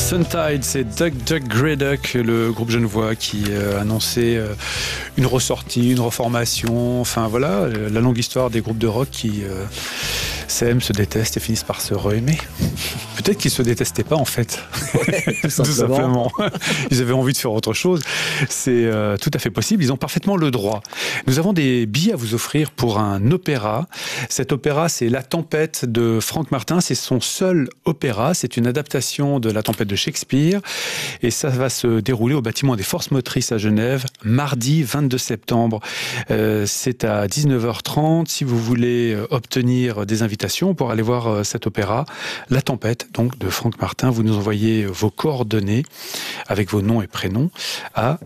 Suntide, c'est Duck Grey Duck, le groupe genevois qui annonçait une ressortie, une reformation, enfin voilà, la longue histoire des groupes de rock qui s'aiment, se détestent et finissent par se re-aimer. Peut-être qu'ils ne se détestaient pas en fait, tout simplement. Ils avaient envie de faire autre chose, c'est tout à fait possible, ils ont parfaitement le droit. Nous avons des billets à vous offrir pour un opéra. Cet opéra, c'est La Tempête de Franck Martin, c'est son seul opéra, c'est une adaptation de La Tempête de Shakespeare et ça va se dérouler au bâtiment des Forces Motrices à Genève, mardi 22 septembre. C'est à 19h30. Si vous voulez obtenir des invitations pour aller voir cet opéra, La Tempête, donc de Franck Martin, vous nous envoyez vos coordonnées avec vos noms et prénoms à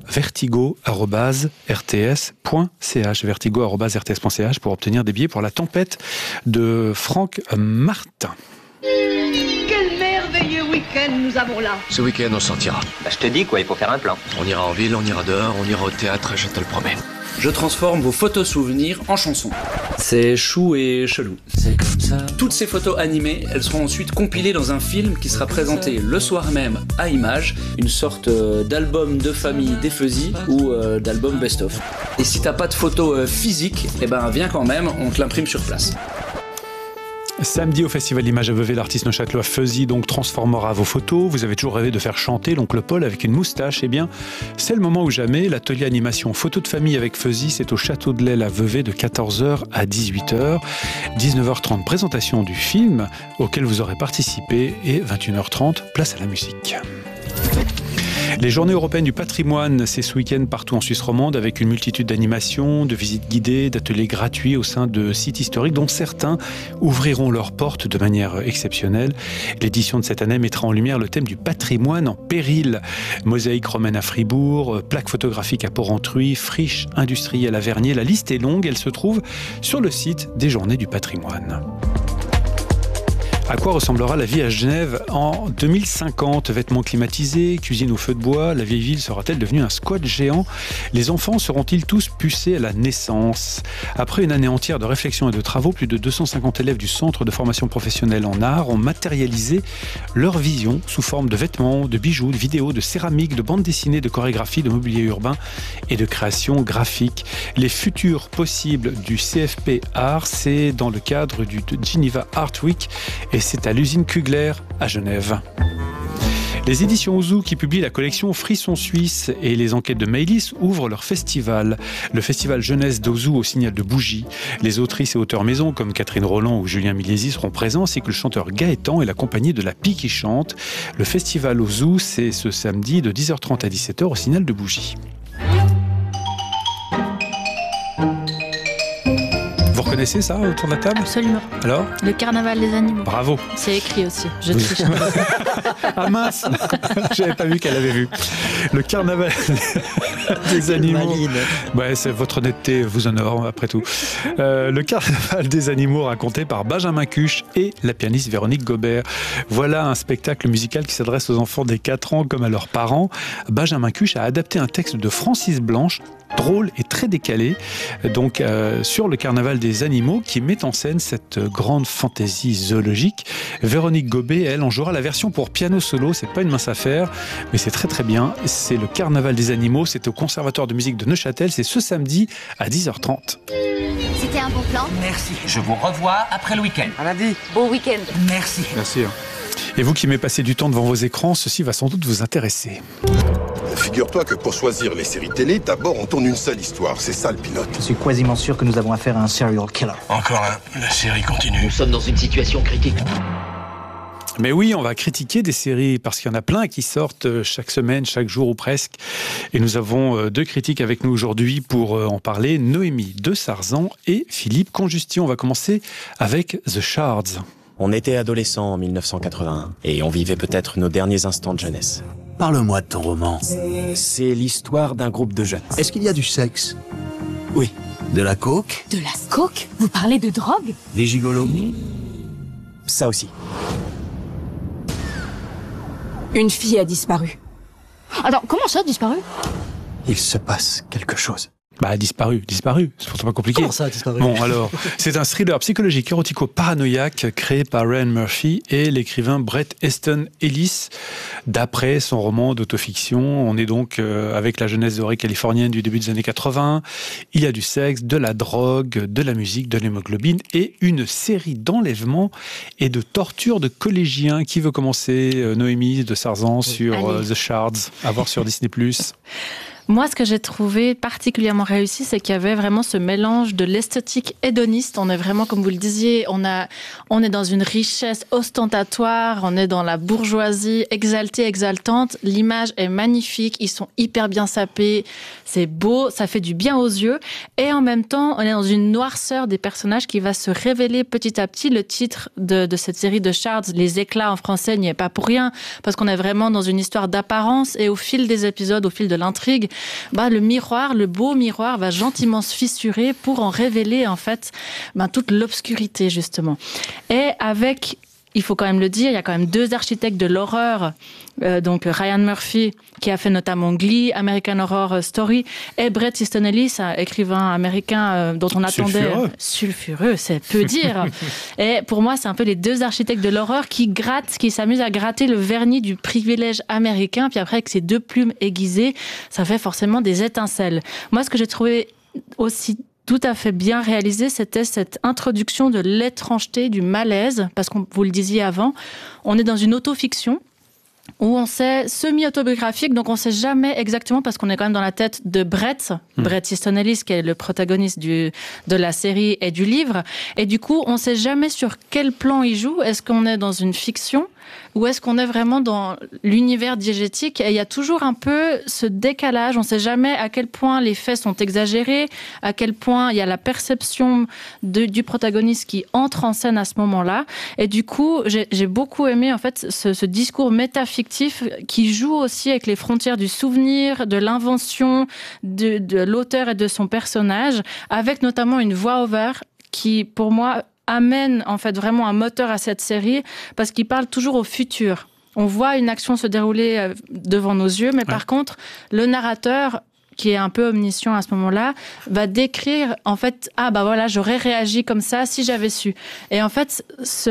vertigo@rts.ch, vertigo@rts.ch pour obtenir des billets pour La Tempête de Franck Martin. Quel merveilleux week-end nous avons là. Ce week-end, on sortira. Bah, je te dis quoi, il faut faire un plan. On ira en ville, on ira dehors, on ira au théâtre, je te le promets. Je transforme vos photos souvenirs en chansons. C'est chou et chelou. C'est comme ça. Toutes ces photos animées, elles seront ensuite compilées dans un film qui sera présenté le soir même à Images, une sorte d'album de famille défeuille ou d'album best-of. Et si t'as pas de photos physiques, eh ben viens quand même, on te l'imprime sur place. Samedi au Festival d'Images à Vevey, l'artiste neuchâtelois Fuzzy donc transformera vos photos. Vous avez toujours rêvé de faire chanter l'oncle Paul avec une moustache. Eh bien, c'est le moment ou jamais. L'atelier animation photo de famille avec Fuzzy, c'est au Château de l'Aile à Vevey de 14h à 18h. 19h30, présentation du film auquel vous aurez participé et 21h30, place à la musique. Les Journées européennes du patrimoine, c'est ce week-end partout en Suisse romande avec une multitude d'animations, de visites guidées, d'ateliers gratuits au sein de sites historiques dont certains ouvriront leurs portes de manière exceptionnelle. L'édition de cette année mettra en lumière le thème du patrimoine en péril. Mosaïque romaine à Fribourg, plaques photographiques à Porrentruy, friches industrielles à Vernier. La liste est longue, elle se trouve sur le site des Journées du patrimoine. À quoi ressemblera la vie à Genève en 2050 ? Vêtements climatisés, cuisine au feu de bois, la vieille ville sera-t-elle devenue un squat géant ? Les enfants seront-ils tous pucés à la naissance ? Après une année entière de réflexion et de travaux, plus de 250 élèves du Centre de formation professionnelle en art ont matérialisé leur vision sous forme de vêtements, de bijoux, de vidéos, de céramique, de bandes dessinées, de chorégraphie, de mobilier urbain et de création graphique. Les futurs possibles du CFP Art, c'est dans le cadre du Geneva Art Week et c'est à l'usine Kugler à Genève. Les éditions Ouzou qui publient la collection Frissons Suisse et les enquêtes de Maëlys ouvrent leur festival. Le festival jeunesse d'Ouzou au signal de bougie. Les autrices et auteurs maison comme Catherine Roland ou Julien Miliesi seront présents, ainsi que le chanteur Gaëtan et la compagnie de la Pie qui chante. Le festival Ouzou, c'est ce samedi de 10h30 à 17h au signal de bougie. Vous reconnaissez ça autour de la table ? Absolument. Alors ? Le carnaval des animaux. Bravo. C'est écrit aussi. Je triche. Ah mince, j'avais pas vu qu'elle avait vu. Le carnaval des animaux. Ouais, c'est votre honnêteté vous honore après tout. Le carnaval des animaux raconté par Benjamin Cuche et la pianiste Véronique Gobert. Voilà un spectacle musical qui s'adresse aux enfants des 4 ans comme à leurs parents. Benjamin Cuche a adapté un texte de Francis Blanche, drôle et très décalé, donc sur le carnaval des animaux qui met en scène cette grande fantaisie zoologique. Véronique Gobet, elle, en jouera la version pour piano solo. C'est pas une mince affaire, mais c'est très très bien. C'est le carnaval des animaux, c'est au Conservatoire de musique de Neuchâtel, c'est ce samedi à 10h30. C'était un bon plan. Merci. Je vous revois après le week-end. À lundi. Bon week-end. Merci. Merci. Et vous qui aimez passer du temps devant vos écrans, ceci va sans doute vous intéresser. Figure-toi que pour choisir les séries télé, d'abord on tourne une seule histoire, c'est ça le pilote. Je suis quasiment sûr que nous avons affaire à un serial killer. Encore un, la série continue. Nous sommes dans une situation critique. Mais oui, on va critiquer des séries parce qu'il y en a plein qui sortent chaque semaine, chaque jour ou presque. Et nous avons 2 critiques avec nous aujourd'hui pour en parler. Noémie de Sarzan et Philippe Conjusti. On va commencer avec The Shards. On était adolescents en 1981 et on vivait peut-être nos derniers instants de jeunesse. Parle-moi de ton roman. C'est l'histoire d'un groupe de jeunes. Est-ce qu'il y a du sexe ? Oui. De la coke ? De la coke ? Vous parlez de drogue ? Des gigolos ? Ça aussi. Une fille a disparu. Attends, comment ça, disparu ? Il se passe quelque chose. Disparu. C'est pourtant pas compliqué. Comment ça, disparu? Bon, alors, c'est un thriller psychologique érotico-paranoïaque créé par Ryan Murphy et l'écrivain Bret Easton Ellis, d'après son roman d'autofiction. On est donc avec la jeunesse dorée californienne du début des années 80. Il y a du sexe, de la drogue, de la musique, de l'hémoglobine et une série d'enlèvements et de tortures de collégiens. Qui veut commencer? Noémie de Sarzan sur The Shards, à voir sur Disney+. Moi, ce que j'ai trouvé particulièrement réussi, c'est qu'il y avait vraiment ce mélange de l'esthétique hédoniste. On est vraiment, comme vous le disiez, on est dans une richesse ostentatoire, on est dans la bourgeoisie exaltée, exaltante. L'image est magnifique, ils sont hyper bien sapés, c'est beau, ça fait du bien aux yeux. Et en même temps, on est dans une noirceur des personnages qui va se révéler petit à petit. Le titre de cette série de Shards, Les éclats en français, n'y est pas pour rien, parce qu'on est vraiment dans une histoire d'apparence. Et au fil des épisodes, au fil de l'intrigue, le beau miroir va gentiment se fissurer pour en révéler en fait toute l'obscurité justement. Et avec, il faut quand même le dire, il y a quand même 2 architectes de l'horreur, donc Ryan Murphy qui a fait notamment Glee, American Horror Story, et Bret Easton Ellis, un écrivain américain dont on attendait... Sulfureux, c'est peu dire. Et pour moi, c'est un peu les 2 architectes de l'horreur qui s'amusent à gratter le vernis du privilège américain, puis après avec ces 2 plumes aiguisées, ça fait forcément des étincelles. Moi, ce que j'ai trouvé aussi tout à fait bien réalisé, c'était cette introduction de l'étrangeté, du malaise, parce que vous le disiez avant, on est dans une autofiction où on sait semi-autobiographique, donc on sait jamais exactement, parce qu'on est quand même dans la tête de Bret Easton Ellis, qui est le protagoniste de la série et du livre, et du coup on sait jamais sur quel plan il joue. Est-ce qu'on est dans une fiction ou est-ce qu'on est vraiment dans l'univers diégétique? Et il y a toujours un peu ce décalage, on ne sait jamais à quel point les faits sont exagérés, à quel point il y a la perception du protagoniste qui entre en scène à ce moment-là. Et du coup, j'ai beaucoup aimé en fait ce discours métafictif qui joue aussi avec les frontières du souvenir, de l'invention de l'auteur et de son personnage, avec notamment une voix-over qui, pour moi, amène en fait vraiment un moteur à cette série, parce qu'il parle toujours au futur. On voit une action se dérouler devant nos yeux, mais par contre, le narrateur, qui est un peu omniscient à ce moment-là, va décrire, en fait, j'aurais réagi comme ça si j'avais su. Et en fait,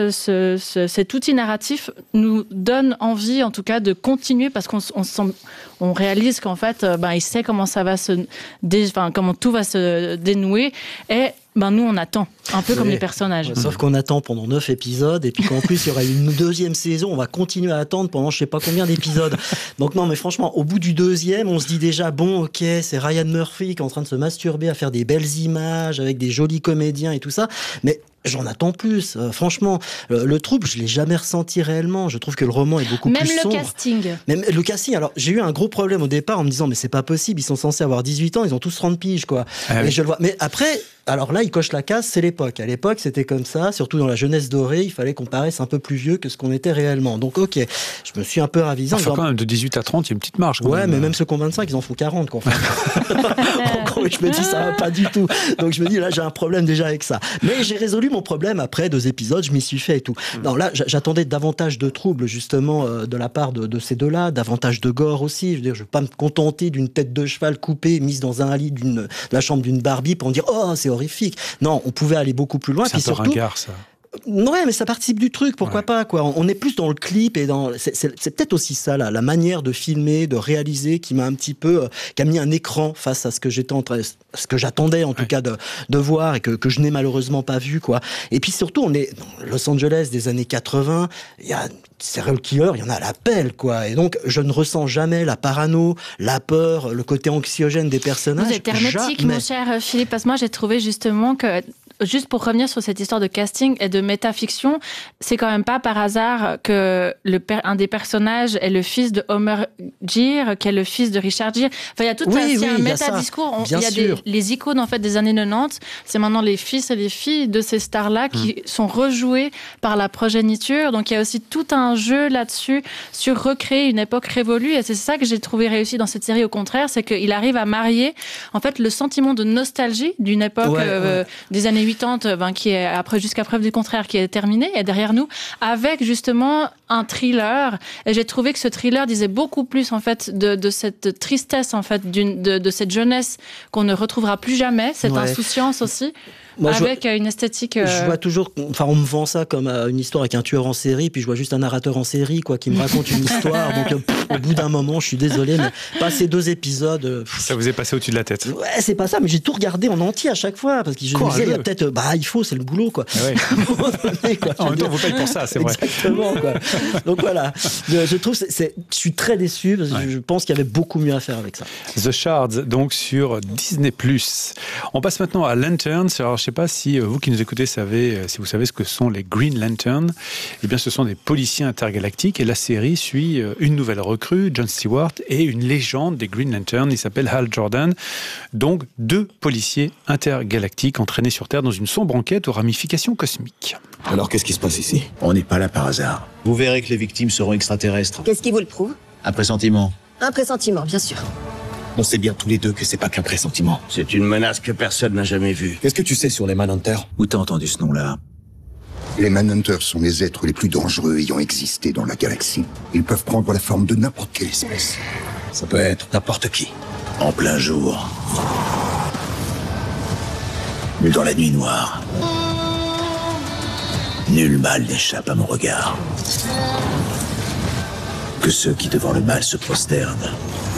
cet outil narratif nous donne envie, en tout cas, de continuer, parce qu'on réalise qu'en fait, il sait comment ça va comment tout va se dénouer, et nous, on attend, un peu comme les personnages. Sauf qu'on attend pendant 9 épisodes, et puis qu'en plus, il y aura une 2e saison, on va continuer à attendre pendant je sais pas combien d'épisodes. Donc non, mais franchement, au bout du 2e, on se dit déjà, bon, ok, c'est Ryan Murphy qui est en train de se masturber à faire des belles images, avec des jolis comédiens et tout ça, mais j'en attends plus. Franchement, le trouble, je l'ai jamais ressenti réellement. Je trouve que le roman est beaucoup plus sombre. Même le casting. Alors, j'ai eu un gros problème au départ en me disant, mais c'est pas possible, ils sont censés avoir 18 ans, ils ont tous 30 piges, quoi. Je le vois. Mais après, alors là, il coche la case, c'est l'époque. À l'époque, c'était comme ça, surtout dans la jeunesse dorée, il fallait qu'on paraisse un peu plus vieux que ce qu'on était réellement. Donc, ok, je me suis un peu ravisé. Enfin, quand même, de 18 à 30, il y a une petite marge. Ouais, mais même ceux qui ont 25, ils en font 40, quoi. En gros, je me dis, ça va pas du tout. Donc, je me dis, là, j'ai un problème déjà avec ça. Mais j'ai résolu mon problème après 2 épisodes, je m'y suis fait et tout. Non, là, j'attendais davantage de troubles, justement, de la part de ces 2-là, davantage de gore aussi. Je veux dire, je vais pas me contenter d'une tête de cheval coupée, mise dans un lit de la chambre d'une Barbie pour me dire, oh, c'est horrifique. Non, on pouvait aller beaucoup plus loin. C'est un peu ringard, ça. Ouais, mais ça participe du truc, pourquoi pas, quoi. On est plus dans le clip et c'est peut-être aussi ça, la manière de filmer, de réaliser qui m'a un petit peu, qui a mis un écran face à ce que j'attendais en tout cas de voir et que je n'ai malheureusement pas vu, quoi. Et puis surtout, on est dans Los Angeles des années 80, il y a serial killer, il y en a à la pelle, quoi. Et donc, je ne ressens jamais la parano, la peur, le côté anxiogène des personnages. Vous êtes hermétique, mon cher Philippe, parce que moi, j'ai trouvé justement que, juste pour revenir sur cette histoire de casting et de métafiction, c'est quand même pas par hasard que un des personnages est le fils de Homer Gere, qui est le fils de Richard Gere. Enfin, il y a tout un métadiscours. Il y a les icônes, en fait, des années 90. C'est maintenant les fils et les filles de ces stars-là qui sont rejoués par la progéniture. Donc, il y a aussi tout un jeu là-dessus sur recréer une époque révolue. Et c'est ça que j'ai trouvé réussi dans cette série, au contraire, c'est qu'il arrive à marier, en fait, le sentiment de nostalgie d'une époque des années 80, qui est après jusqu'à preuve du contraire, qui est terminé, est derrière nous, avec justement un thriller. Et j'ai trouvé que ce thriller disait beaucoup plus en fait de cette tristesse en fait de cette jeunesse qu'on ne retrouvera plus jamais, cette insouciance aussi. Moi, avec une esthétique. Je vois toujours, enfin, on me vend ça comme une histoire avec un tueur en série, puis je vois juste un narrateur en série, quoi, qui me raconte une histoire. Donc, au bout d'un moment, je suis désolé, mais passer 2 épisodes. Ça vous est passé au-dessus de la tête. Ouais, c'est pas ça, mais j'ai tout regardé en entier à chaque fois, parce que je me disais, il y a peut-être, il faut, c'est le boulot, quoi. Ouais. En même temps, on vous paye pour ça, c'est vrai. Exactement, quoi. Donc voilà, je trouve, je suis très déçu, parce que je pense qu'il y avait beaucoup mieux à faire avec ça. The Shards, donc sur Disney+. On passe maintenant à Lanterns. Alors, je ne sais pas si vous qui nous écoutez si vous savez ce que sont les Green Lanterns. Eh bien, ce sont des policiers intergalactiques et la série suit une nouvelle recrue, John Stewart, et une légende des Green Lanterns. Il s'appelle Hal Jordan. Donc, 2 policiers intergalactiques entraînés sur Terre dans une sombre enquête aux ramifications cosmiques. Alors, qu'est-ce qui se passe ici? On n'est pas là par hasard. Vous verrez que les victimes seront extraterrestres. Qu'est-ce qui vous le prouve? Un pressentiment. Un pressentiment, bien sûr. On sait bien tous les deux que c'est pas qu'un pressentiment. C'est une menace que personne n'a jamais vue. Qu'est-ce que tu sais sur les Manhunters? Où t'as entendu ce nom-là? Les Manhunters sont les êtres les plus dangereux ayant existé dans la galaxie. Ils peuvent prendre la forme de n'importe quelle espèce. Ça peut être n'importe qui. En plein jour. Mais dans la nuit noire. Nul mal n'échappe à mon regard. Que ceux qui devant le mal se prosternent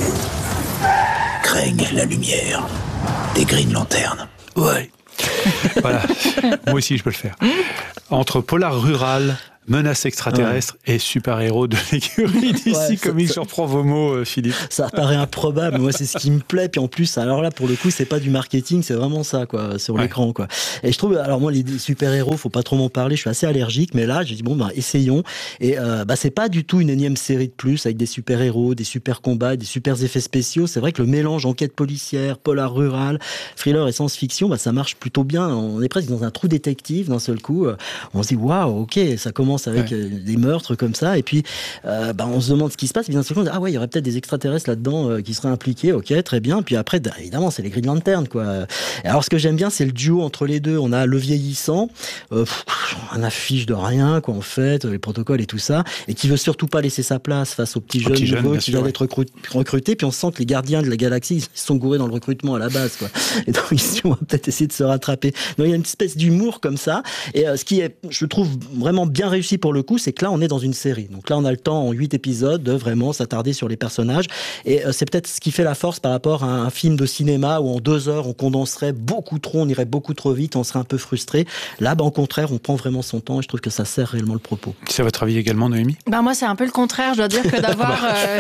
craignent la lumière des Green Lanterns. Ouais. Voilà, moi aussi je peux le faire. Entre polar rural, menace extraterrestre et super-héros de l'écurie d'ici, comme il surprend vos mots, Philippe. Ça paraît improbable, moi c'est ce qui me plaît. Puis en plus, alors là pour le coup, c'est pas du marketing, c'est vraiment ça, quoi, sur l'écran, quoi. Et je trouve, alors moi les super-héros, faut pas trop m'en parler, je suis assez allergique, mais là j'ai dit essayons. Et c'est pas du tout une énième série de plus avec des super-héros, des super combats, des super effets spéciaux. C'est vrai que le mélange enquête policière, polar rural, thriller et science-fiction, ça marche plutôt bien. On est presque dans un trou détective d'un seul coup. On se dit waouh, ok, ça commence avec des meurtres comme ça, et puis on se demande ce qui se passe, et bien sûr on dit il y aurait peut-être des extraterrestres là-dedans qui seraient impliqués, ok, très bien, puis après évidemment c'est les Green Lanterns, quoi. Et alors ce que j'aime bien, c'est le duo entre les deux. On a le vieillissant, un affiche de rien, quoi, en fait, les protocoles et tout ça, et qui veut surtout pas laisser sa place face aux petits jeunes nouveaux qui viennent d'être recrutés, puis on sent que les gardiens de la galaxie, ils sont gourés dans le recrutement à la base, quoi. Et donc ils vont peut-être essayer de se rattraper. Donc il y a une espèce d'humour comme ça, et ce qui est, je trouve, vraiment bien réussi pour le coup, c'est que là on est dans une série. Donc là on a le temps en 8 épisodes de vraiment s'attarder sur les personnages, et c'est peut-être ce qui fait la force par rapport à un film de cinéma où en 2 heures on condenserait beaucoup trop, on irait beaucoup trop vite, on serait un peu frustré. Là au contraire on prend vraiment son temps, et je trouve que ça sert réellement le propos. Ça va travailler également, Noémie? Moi c'est un peu le contraire, je dois dire que d'avoir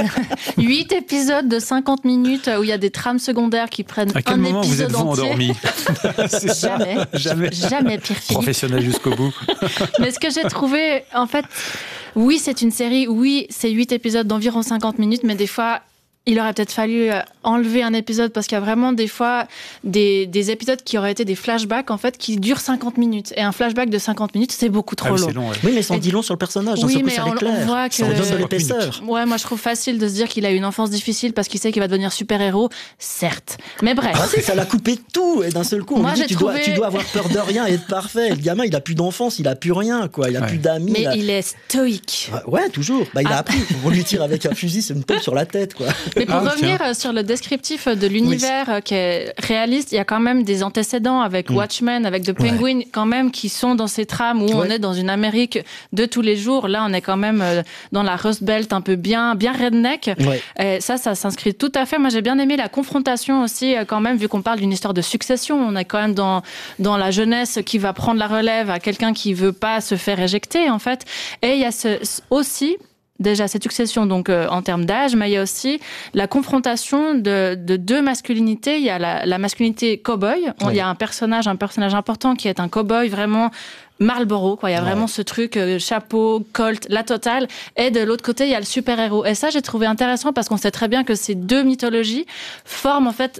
8 épisodes de 50 minutes où il y a des trames secondaires qui prennent à quel un moment épisode vous êtes-vous entier. Endormi? Jamais, Pierre Philippe. Professionnel jusqu'au bout. Mais ce que j'ai trouvé, en fait, oui, c'est une série, oui, c'est 8 épisodes d'environ 50 minutes, mais des fois, il aurait peut-être fallu enlever un épisode, parce qu'il y a vraiment des fois des épisodes qui auraient été des flashbacks, en fait, qui durent 50 minutes. Et un flashback de 50 minutes, c'est beaucoup trop long. Long, Oui, mais ça en dit long sur le personnage. Oui, mais on voit que ça en donne de l'épaisseur. Ouais, moi je trouve facile de se dire qu'il a eu une enfance difficile parce qu'il sait qu'il va devenir super-héros, certes. Mais bref. Ça l'a coupé de tout, et d'un seul coup, on lui dit tu dois avoir peur de rien et être parfait. Et le gamin, il a plus d'enfance, il a plus rien, quoi. Il a plus d'amis. Mais il est stoïque. Ouais, toujours. Il a appris. On lui tire avec un fusil, c'est une pomme sur la tête, quoi. Mais pour revenir sur le descriptif de l'univers qui est réaliste, il y a quand même des antécédents avec Watchmen, avec The Penguin, quand même, qui sont dans ces trames où on est dans une Amérique de tous les jours. Là, on est quand même dans la Rust Belt, un peu bien redneck. Et ça s'inscrit tout à fait. Moi, j'ai bien aimé la confrontation aussi, quand même, vu qu'on parle d'une histoire de succession. On est quand même dans la jeunesse qui va prendre la relève à quelqu'un qui veut pas se faire éjecter, en fait. Et il y a aussi déjà cette succession donc en termes d'âge, mais il y a aussi la confrontation de 2 masculinités. Il y a la masculinité cow-boy. Il y a un personnage important qui est un cow-boy vraiment Marlboro, quoi. Il y a vraiment ce truc, chapeau, colt, la totale. Et de l'autre côté, il y a le super-héros. Et ça, j'ai trouvé intéressant parce qu'on sait très bien que ces 2 mythologies forment en fait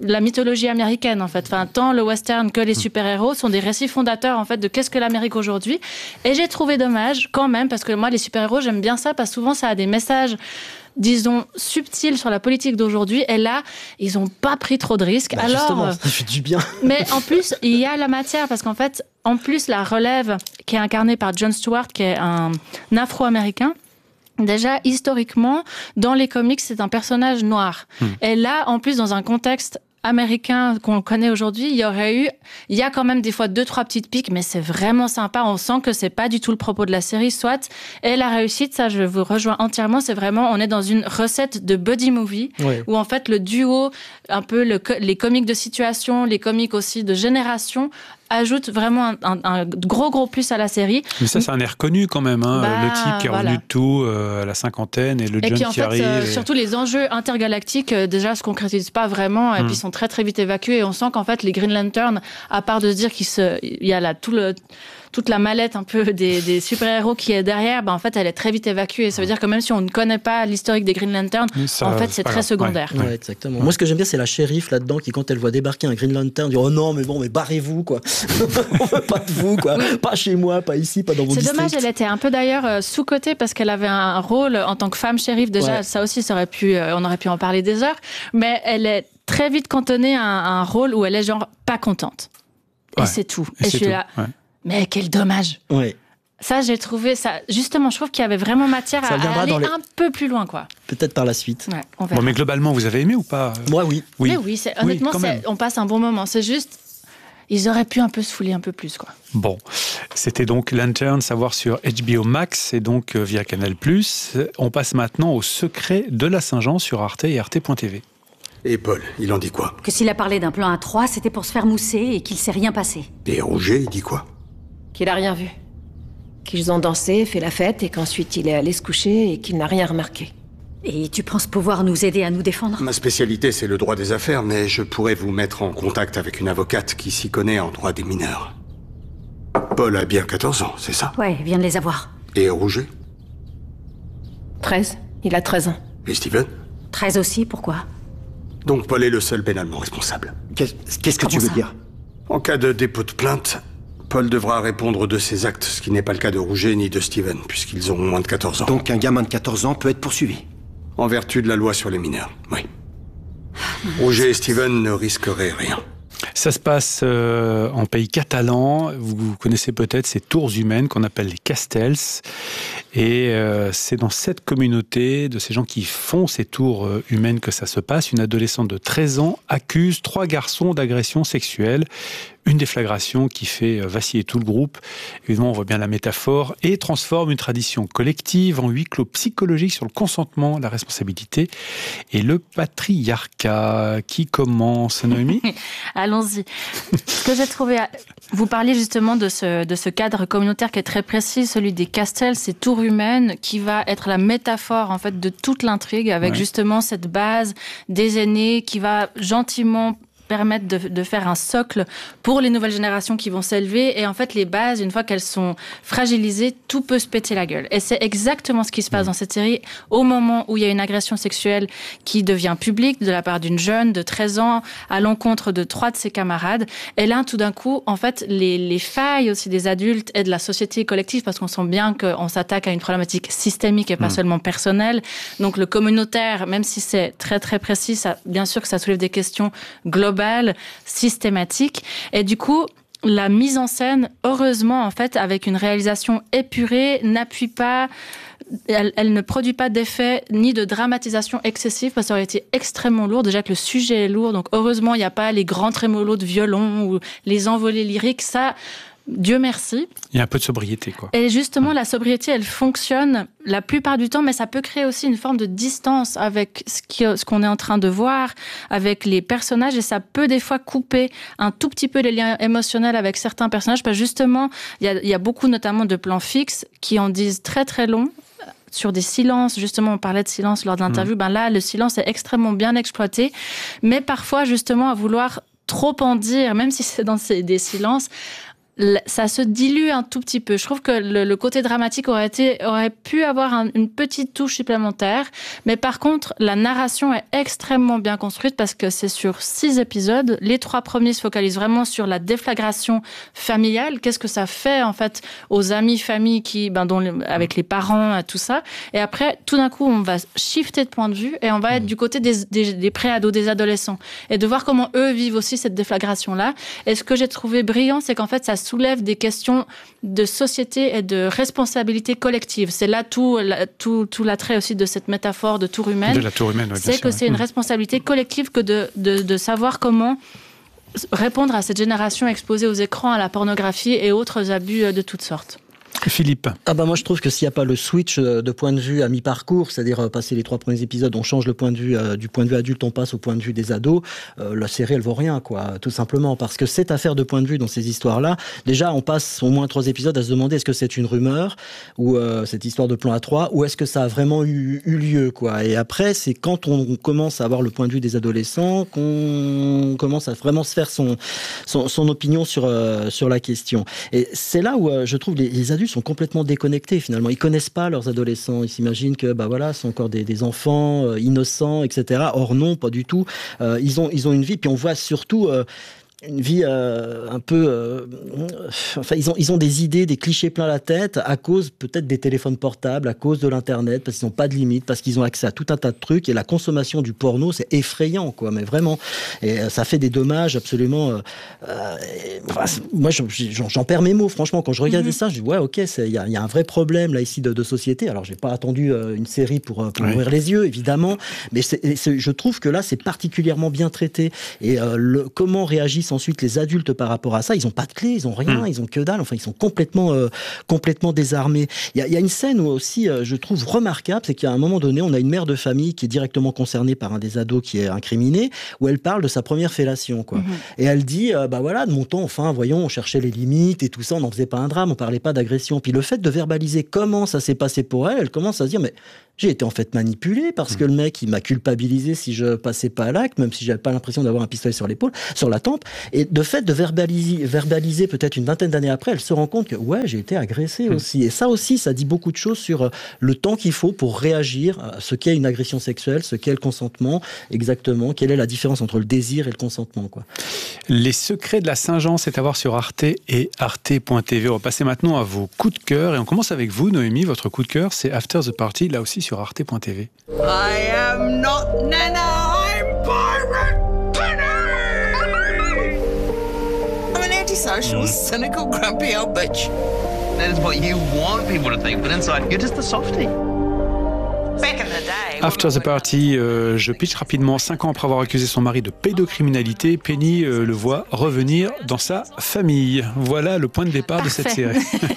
la mythologie américaine, en fait. Enfin, tant le western que les super-héros sont des récits fondateurs, en fait, de qu'est-ce que l'Amérique aujourd'hui. Et j'ai trouvé dommage, quand même, parce que moi, les super-héros, j'aime bien ça, parce que souvent, ça a des messages, disons, subtils sur la politique d'aujourd'hui. Et là, ils n'ont pas pris trop de risques. Alors, justement, ça fait du bien. Mais en plus, il y a la matière, parce qu'en fait, en plus, la relève qui est incarnée par Jon Stewart, qui est un Afro-Américain, déjà, historiquement, dans les comics, c'est un personnage noir. Et là, en plus, dans un contexte américain qu'on connaît aujourd'hui, il y a quand même des fois 2-3 petites piques, mais c'est vraiment sympa. On sent que c'est pas du tout le propos de la série, soit. Et la réussite, ça, je vous rejoins entièrement, c'est vraiment, on est dans une recette de buddy movie, où en fait, le duo, un peu les comiques de situation, les comiques aussi de génération, ajoute vraiment un gros plus à la série. Mais ça, c'est un air connu quand même, hein. Le type qui est revenu de tout à la cinquantaine et le John qui arrive. Surtout les enjeux intergalactiques, déjà, se concrétisent pas vraiment, et puis sont très vite évacués. Et on sent qu'en fait, les Green Lantern, à part de se dire il y a là toute la mallette un peu des super-héros qui est derrière, en fait, elle est très vite évacuée. Ça veut dire que même si on ne connaît pas l'historique des Green Lantern, en fait, c'est très secondaire. Ouais, exactement. Moi, ce que j'aime bien, c'est la shérif là-dedans qui, quand elle voit débarquer un Green Lantern, dit « Oh non, mais barrez-vous, quoi. On veut pas de vous, quoi. Pas chez moi, pas ici, pas dans vos districts. » C'est dommage, elle était un peu d'ailleurs sous-cotée parce qu'elle avait un rôle en tant que femme shérif. Déjà, ça aussi, on aurait pu en parler des heures. Mais elle est très vite cantonnée à un rôle où elle est genre pas contente. Et c'est tout. Et je suis là... Mais quel dommage. Ouais. Ça, j'ai trouvé ça. Justement, je trouve qu'il y avait vraiment matière à aller un peu plus loin, quoi. Peut-être par la suite. Ouais, on verra. Bon, mais globalement, vous avez aimé ou pas? Moi, oui. Mais oui, honnêtement, on passe un bon moment. C'est juste, ils auraient pu un peu se fouler un peu plus, quoi. Bon, c'était donc Lantern, savoir sur HBO Max et donc via Canal+. On passe maintenant au Secret de la Saint-Jean sur Arte et arte.tv. Et Paul, il en dit quoi? Que s'il a parlé d'un plan à 3, c'était pour se faire mousser et qu'il s'est rien passé. Et Rouget, il dit quoi? Qu'il a rien vu. Qu'ils ont dansé, fait la fête et qu'ensuite il est allé se coucher et qu'il n'a rien remarqué. Et tu penses pouvoir nous aider à nous défendre? Ma spécialité, c'est le droit des affaires, mais je pourrais vous mettre en contact avec une avocate qui s'y connaît en droit des mineurs. Paul a bien 14 ans, c'est ça? Ouais, vient de les avoir. Et Rouget? 13. Il a 13 ans. Et Steven? 13 aussi, pourquoi? Donc Paul est le seul pénalement responsable. Qu'est-ce que tu veux dire? En cas de dépôt de plainte, Paul devra répondre de ses actes, ce qui n'est pas le cas de Rouget ni de Steven, puisqu'ils ont moins de 14 ans. Donc un gamin de 14 ans peut être poursuivi? En vertu de la loi sur les mineurs, oui. Rouget et Steven ne risqueraient rien. Ça se passe en pays catalan. Vous connaissez peut-être ces tours humaines qu'on appelle les castells. Et c'est dans cette communauté de ces gens qui font ces tours humaines que ça se passe. Une adolescente de 13 ans accuse 3 garçons d'agression sexuelle. Une déflagration qui fait vaciller tout le groupe. Évidemment, on voit bien la métaphore et transforme une tradition collective en huis clos psychologique sur le consentement, la responsabilité et le patriarcat. Qui commence, Noémie? Allons-y. Ce que j'ai trouvé... Vous parliez justement de ce cadre communautaire qui est très précis, celui des castels, ces tours humaines, qui va être la métaphore en fait de toute l'intrigue, avec justement cette base des aînés qui va gentiment permettre de faire un socle pour les nouvelles générations qui vont s'élever. Et en fait, les bases, une fois qu'elles sont fragilisées, tout peut se péter la gueule. Et c'est exactement ce qui se passe dans cette série. Au moment où il y a une agression sexuelle qui devient publique de la part d'une jeune de 13 ans à l'encontre de 3 de ses camarades. Et là, tout d'un coup, en fait, les failles aussi des adultes et de la société collective, parce qu'on sent bien qu'on s'attaque à une problématique systémique et pas seulement personnelle. Donc, le communautaire, même si c'est très, très précis, ça, bien sûr que ça soulève des questions globales, systématique. Et du coup, la mise en scène, heureusement, en fait, avec une réalisation épurée, n'appuie pas, elle ne produit pas d'effet ni de dramatisation excessive, parce que ça aurait été extrêmement lourd. Déjà que le sujet est lourd, donc heureusement, il n'y a pas les grands trémolos de violon ou les envolées lyriques. Ça, Dieu merci. Il y a un peu de sobriété, quoi. Et justement, la sobriété, elle fonctionne la plupart du temps, mais ça peut créer aussi une forme de distance avec ce qu'on est en train de voir, avec les personnages, et ça peut des fois couper un tout petit peu les liens émotionnels avec certains personnages, parce que justement, il y a beaucoup notamment de plans fixes qui en disent très très long, sur des silences, justement, on parlait de silence lors de l'interview, ben là, le silence est extrêmement bien exploité, mais parfois, justement, à vouloir trop en dire, même si c'est dans des silences, ça se dilue un tout petit peu. Je trouve que le côté dramatique aurait pu avoir une petite touche supplémentaire. Mais par contre, la narration est extrêmement bien construite parce que c'est sur 6 épisodes. Les 3 premiers se focalisent vraiment sur la déflagration familiale. Qu'est-ce que ça fait, en fait, aux amis, familles avec les parents, tout ça. Et après, tout d'un coup, on va shifter de point de vue et on va être du côté des pré-ados, des adolescents. Et de voir comment eux vivent aussi cette déflagration-là. Et ce que j'ai trouvé brillant, c'est qu'en fait, ça soulève des questions de société et de responsabilité collective. C'est là tout l'attrait aussi de cette métaphore de tour humaine. De la tour humaine, oui, c'est que c'est une responsabilité collective que de savoir comment répondre à cette génération exposée aux écrans, à la pornographie et autres abus de toutes sortes. Philippe. Moi je trouve que s'il n'y a pas le switch de point de vue à mi-parcours, c'est-à-dire passer les 3 premiers épisodes, on change le point de vue du point de vue adulte, on passe au point de vue des ados, la série elle vaut rien, quoi, tout simplement, parce que cette affaire de point de vue dans ces histoires-là, déjà on passe au moins 3 épisodes à se demander est-ce que c'est une rumeur ou cette histoire de plan A3 ou est-ce que ça a vraiment eu lieu, quoi. Et après c'est quand on commence à avoir le point de vue des adolescents qu'on commence à vraiment se faire son opinion sur la question. Et c'est là où je trouve les adultes sont complètement déconnectés finalement. Ils connaissent pas leurs adolescents. Ils s'imaginent que c'est encore des enfants innocents, etc. Or non, pas du tout. Ils ont une vie. Puis on voit surtout une vie un peu... ils ont des idées, des clichés plein la tête à cause peut-être des téléphones portables, à cause de l'Internet, parce qu'ils n'ont pas de limite, parce qu'ils ont accès à tout un tas de trucs. Et la consommation du porno, c'est effrayant, quoi. Mais vraiment. Et ça fait des dommages absolument... moi, j'en perds mes mots, franchement. Quand je regardais ça, je dis, ouais, ok, il y a un vrai problème là ici de société. Alors, j'ai pas attendu une série pour ouvrir les yeux, évidemment. Mais je trouve que là, c'est particulièrement bien traité. Et comment réagissent ensuite les adultes par rapport à ça, ils n'ont pas de clé, ils n'ont rien, ils n'ont que dalle, enfin ils sont complètement désarmés. Il y a une scène où aussi je trouve remarquable, c'est qu'à un moment donné, on a une mère de famille qui est directement concernée par un des ados qui est incriminé, où elle parle de sa première fellation, quoi. Et elle dit, de mon temps, enfin, voyons, on cherchait les limites et tout ça, on n'en faisait pas un drame, on parlait pas d'agression. Puis le fait de verbaliser comment ça s'est passé pour elle commence à se dire, mais j'ai été en fait manipulée parce que le mec, il m'a culpabilisé si je passais pas à l'acte, même si j'avais pas l'impression d'avoir un pistolet sur l'épaule, sur la tempe. Et de fait de verbaliser peut-être une vingtaine d'années après, elle se rend compte que j'ai été agressée aussi. Et ça aussi, ça dit beaucoup de choses sur le temps qu'il faut pour réagir à ce qu'est une agression sexuelle, ce qu'est le consentement, exactement, quelle est la différence entre le désir et le consentement, quoi. Les secrets de la Saint-Jean, c'est à voir sur Arte et arte.tv. On va passer maintenant à vos coups de cœur et on commence avec vous, Noémie. Votre coup de cœur, c'est After the Party, là aussi sur arte.tv. I am not Nana, I'm Pirate Penny! I'm an antisocial, cynical, grumpy old bitch. That is what you want people to think, but inside you're just a softie. Back in the day... After the Party, je pitch rapidement. 5 ans après avoir accusé son mari de pédocriminalité, Penny le voit revenir dans sa famille. Voilà le point de départ de cette série.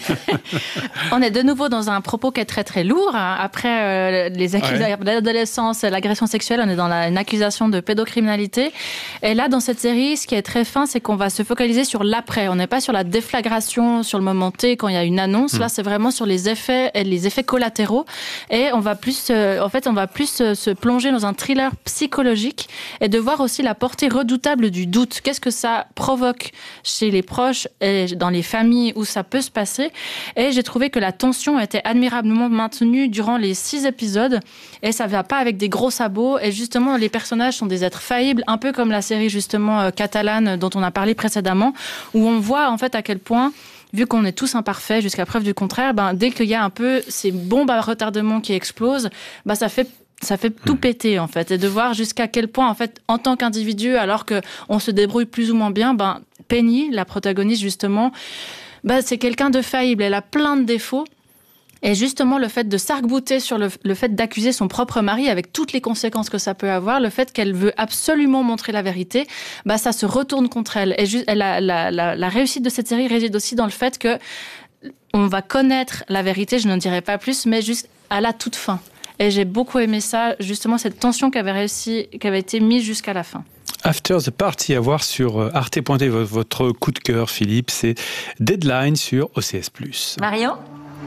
On est de nouveau dans un propos qui est très très lourd. Après l'adolescence, l'agression sexuelle, on est dans une accusation de pédocriminalité. Et là, dans cette série, ce qui est très fin, c'est qu'on va se focaliser sur l'après. On n'est pas sur la déflagration, sur le moment T, quand il y a une annonce. Là, c'est vraiment sur les effets collatéraux. Et on va plus se plonger dans un thriller psychologique et de voir aussi la portée redoutable du doute. Qu'est-ce que ça provoque chez les proches et dans les familles où ça peut se passer. Et j'ai trouvé que la tension était admirablement maintenue durant les 6 épisodes et ça ne va pas avec des gros sabots. Et justement, les personnages sont des êtres faillibles, un peu comme la série justement catalane dont on a parlé précédemment, où on voit en fait à quel point, vu qu'on est tous imparfaits jusqu'à preuve du contraire, dès qu'il y a un peu ces bombes à retardement qui explosent, ça fait tout péter en fait, et de voir jusqu'à quel point en fait, en tant qu'individu, alors que on se débrouille plus ou moins bien, Penny, la protagoniste justement, c'est quelqu'un de faillible. Elle a plein de défauts. Et justement, le fait de s'arc-bouter sur le fait d'accuser son propre mari avec toutes les conséquences que ça peut avoir, le fait qu'elle veut absolument montrer la vérité, ça se retourne contre elle. Et la réussite de cette série réside aussi dans le fait que on va connaître la vérité, je n'en dirai pas plus, mais juste à la toute fin. Et j'ai beaucoup aimé ça, justement, cette tension qui avait été mise jusqu'à la fin. After the Party, à voir sur arte.tv. Votre coup de cœur, Philippe, c'est Deadline sur OCS+. Marion ?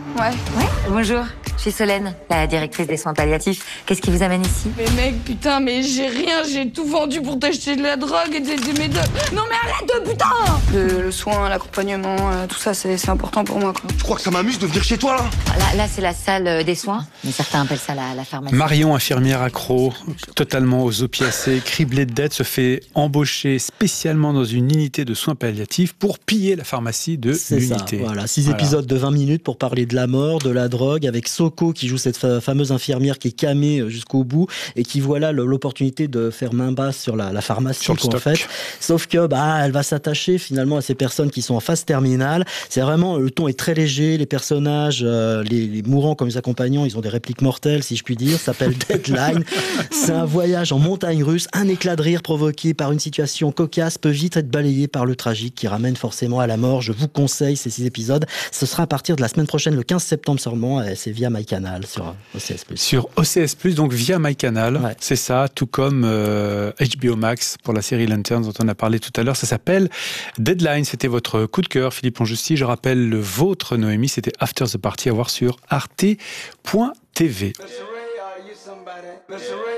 Ouais. Bonjour, je suis Solène, la directrice des soins palliatifs. Qu'est-ce qui vous amène ici? Mais mec, putain, mais j'ai rien, j'ai tout vendu pour t'acheter de la drogue et des médocs. Non mais arrête, putain! Le soin, l'accompagnement, tout ça, c'est important pour moi, quoi. Tu crois que ça m'amuse de venir chez toi, là? Là, c'est la salle des soins, mais certains appellent ça la pharmacie. Marion, infirmière accro, totalement aux opiacés, criblée de dettes, se fait embaucher spécialement dans une unité de soins palliatifs pour piller la pharmacie de l'unité. Voilà, 6 épisodes de 20 minutes pour parler de la mort, de la drogue, avec Soko qui joue cette fameuse infirmière qui est camée jusqu'au bout et qui voit là l'opportunité de faire main basse sur la pharmacie, en fait. Sauf que elle va s'attacher finalement à ces personnes qui sont en phase terminale. C'est vraiment, le ton est très léger, les personnages, les mourants comme les accompagnants, ils ont des répliques mortelles, si je puis dire. Ça s'appelle Deadline. C'est un voyage en montagne russe. Un éclat de rire provoqué par une situation cocasse peut vite être balayé par le tragique qui ramène forcément à la mort. Je vous conseille ces 6 épisodes. Ce sera à partir de la semaine prochaine, le 15 septembre seulement. C'est via MyCanal sur OCS+. Sur OCS+, donc via MyCanal. C'est ça, tout comme HBO Max pour la série Lanterns dont on a parlé tout à l'heure. Ça s'appelle Deadline. C'était votre coup de cœur, Philippe Lonjusti. Je rappelle le vôtre, Noémie, c'était After the Party à voir sur arte.tv.